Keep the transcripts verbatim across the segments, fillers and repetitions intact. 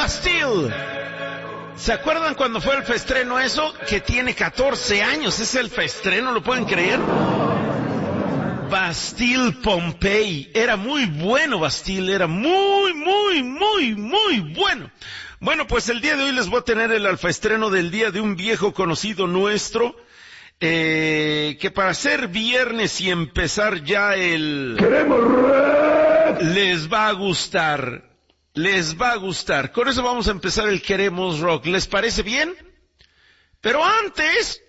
Bastille. ¿Se acuerdan cuando fue el feestreno eso? Que tiene catorce años, es el feestreno, ¿lo pueden creer? Bastille Pompeii. Era muy bueno Bastille, era muy, muy, muy, muy bueno. Bueno, pues el día de hoy les voy a tener el alfaestreno del día de un viejo conocido nuestro, eh, que para ser viernes y empezar ya el... ¡Queremos rock! Les va a gustar, les va a gustar. Con eso vamos a empezar el Queremos Rock. ¿Les parece bien? Pero antes,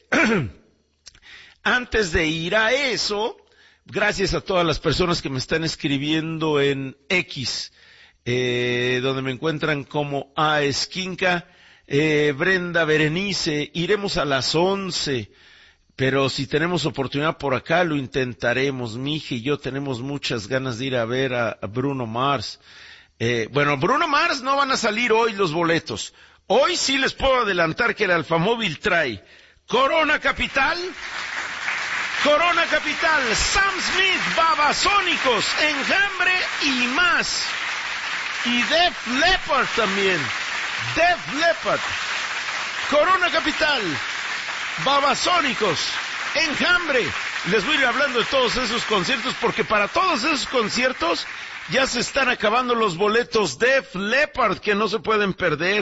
antes de ir a eso... Gracias a todas las personas que me están escribiendo en X, eh, donde me encuentran como A Esquinca, eh, Brenda Berenice, iremos a las once, pero si tenemos oportunidad por acá lo intentaremos. Mi hija y yo tenemos muchas ganas de ir a ver a, a Bruno Mars. Eh, bueno, Bruno Mars no van a salir hoy los boletos. Hoy sí les puedo adelantar que el Alfamóvil trae Corona Capital, Corona Capital, Sam Smith, Babasónicos, Enjambre y más. Y Def Leppard también. Def Leppard. Corona Capital, Babasónicos, Enjambre. Les voy a ir hablando de todos esos conciertos porque para todos esos conciertos ya se están acabando los boletos. Def Leppard que no se pueden perder.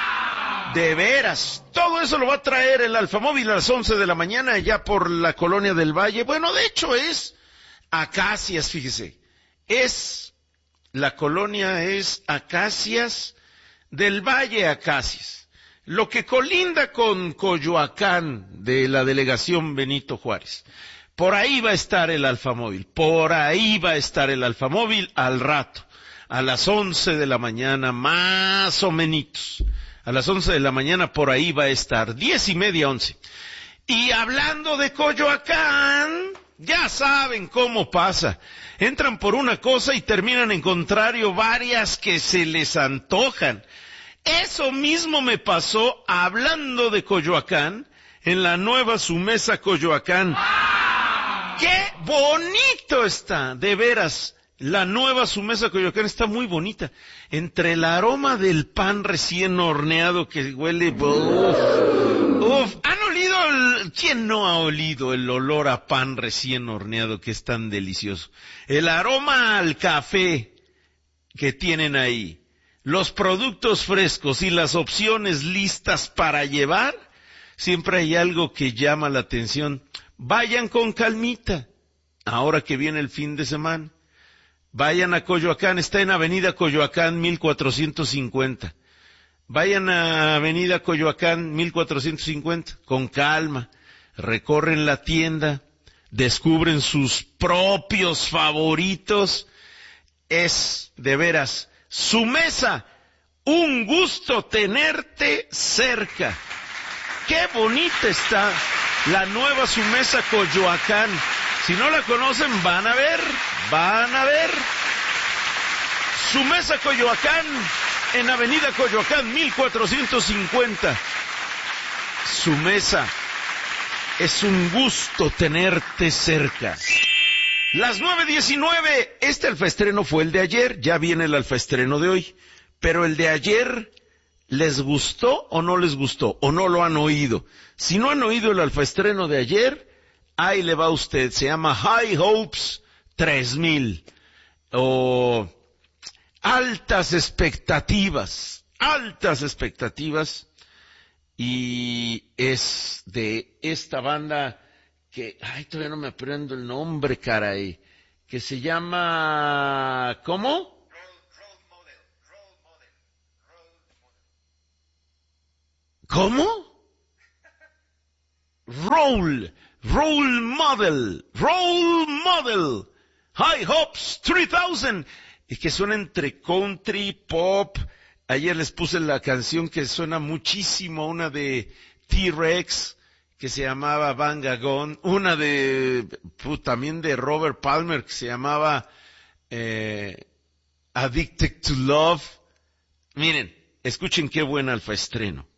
De veras, todo eso lo va a traer el Alfamóvil a las once de la mañana allá por la Colonia del Valle. Bueno, de hecho es Acacias, fíjese. Es, la colonia es Acacias del Valle Acacias. Lo que colinda con Coyoacán de la delegación Benito Juárez. Por ahí va a estar el Alfamóvil, por ahí va a estar el Alfamóvil al rato, a las once de la mañana, más o menos. A las once de la mañana por ahí va a estar, diez y media, once. Y hablando de Coyoacán, ya saben cómo pasa. Entran por una cosa y terminan en contrario varias que se les antojan. Eso mismo me pasó hablando de Coyoacán en la nueva Sumesa Coyoacán. ¡Qué bonito está! De veras. La nueva Sumesa Coyoacán está muy bonita. Entre el aroma del pan recién horneado que huele... Uf, uf. ¿Han olido? El, ¿Quién no ha olido el olor a pan recién horneado que es tan delicioso? El aroma al café que tienen ahí. Los productos frescos y las opciones listas para llevar. Siempre hay algo que llama la atención. Vayan con calmita. Ahora que viene el fin de semana. Vayan a Coyoacán, está en Avenida Coyoacán mil cuatrocientos cincuenta. Vayan a Avenida Coyoacán mil cuatrocientos cincuenta, con calma, recorren la tienda, descubren sus propios favoritos. Es, de veras, Sumesa, un gusto tenerte cerca. Qué bonita está la nueva Sumesa Coyoacán. Si no la conocen, van a ver, van a ver. Sumesa Coyoacán, en Avenida Coyoacán, mil cuatrocientos cincuenta. Sumesa, es un gusto tenerte cerca. Las nueve diecinueve, este alfaestreno fue el de ayer, ya viene el alfaestreno de hoy. Pero el de ayer, ¿les gustó o no les gustó? ¿O no lo han oído? Si no han oído el alfaestreno de ayer... Ahí le va a usted, se llama High Hopes tres mil, o altas expectativas, altas expectativas, y es de esta banda que, ay, todavía no me aprendo el nombre, caray, que se llama, ¿cómo? ¿Cómo? Roll. Role Model, Role Model, High Hopes tres mil, y que suena entre country, pop. Ayer les puse la canción que suena muchísimo, una de T-Rex, que se llamaba Van Gogh, una de, pues, también de Robert Palmer, que se llamaba eh, Addicted to Love. Miren, escuchen qué buen alfaestreno.